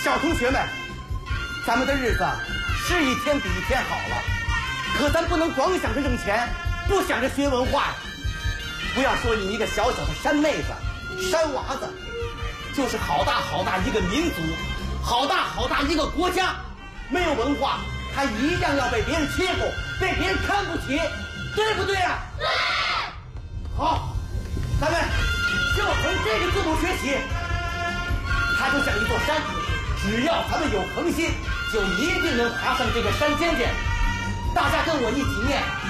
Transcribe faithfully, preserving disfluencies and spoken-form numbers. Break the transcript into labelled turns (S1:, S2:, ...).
S1: 小同学们，咱们的日子是一天比一天好了，可咱不能光想着挣钱，不想着学文化呀。不要说你一个小小的山妹子、山娃子，就是好大好大一个民族，好大好大一个国家，没有文化，他一样要被别人欺负，被别人看不起，对不对呀？对。好，咱们就从这个字母学起。它就像一座山，只要咱们有恒心，就一定能爬上这个山尖尖。大家跟我一起念。